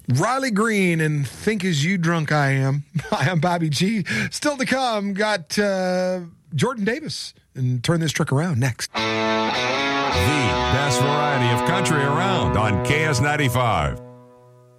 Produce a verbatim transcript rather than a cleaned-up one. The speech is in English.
Riley Green and Think As You Drunk I Am. Hi, I'm Bobby G. Still to come, got uh, Jordan Davis and Turn This Trick Around next. The best variety of country around on K S ninety-five.